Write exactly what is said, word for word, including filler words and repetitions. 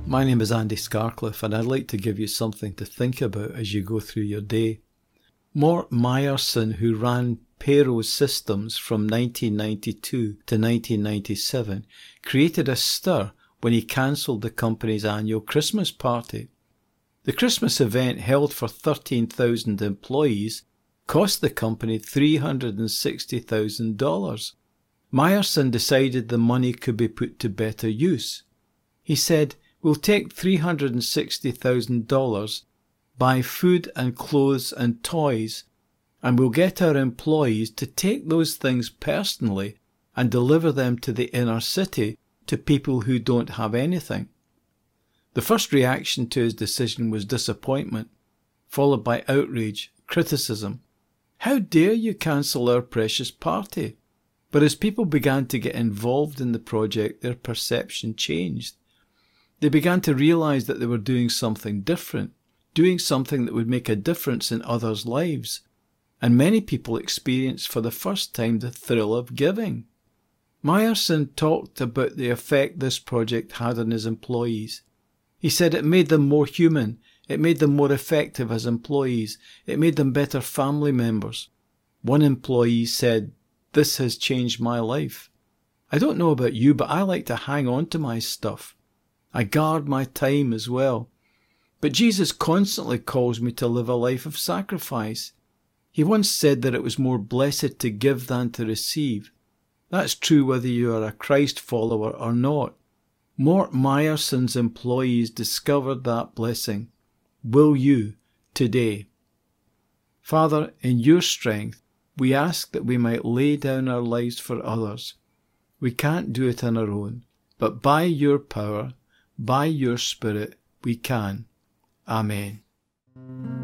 My name is Andy Scarcliffe, and I'd like to give you something to think about as you go through your day. Mort Meyerson, who ran Payroll Systems from nineteen ninety-two to nineteen ninety-seven, created a stir when he cancelled the company's annual Christmas party. The Christmas event, held for thirteen thousand employees, cost the company three hundred sixty thousand dollars. Meyerson decided the money could be put to better use. He said, "We'll take three hundred sixty thousand dollars, buy food and clothes and toys, and we'll get our employees to take those things personally and deliver them to the inner city to people who don't have anything." The first reaction to his decision was disappointment, followed by outrage, criticism. "How dare you cancel our precious party?" But as people began to get involved in the project, their perception changed. They began to realize that they were doing something different, doing something that would make a difference in others' lives. And many people experienced for the first time the thrill of giving. Meyerson talked about the effect this project had on his employees. He said it made them more human, it made them more effective as employees, it made them better family members. One employee said, "This has changed my life. I don't know about you, but I like to hang on to my stuff. I guard my time as well. But Jesus constantly calls me to live a life of sacrifice. He once said that it was more blessed to give than to receive. That's true whether you are a Christ follower or not." Mort Meyerson's employees discovered that blessing. Will you today? Father, in your strength, we ask that we might lay down our lives for others. We can't do it on our own, but by your power, by your Spirit, we can. Amen.